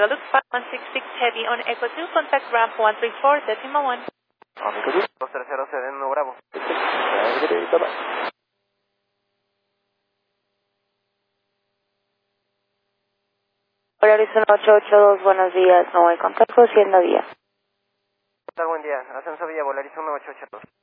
Deluxe 5166 Heavy on Echo 2, contact ramp 134, decimal 1. On Echo 2. 230 Sedeno Bravo. Hola, Horizon 882, buenos días. No hay contacto, siendo día. ¿Qué tal? Buen día. Ascenso Villa Volaris 1882.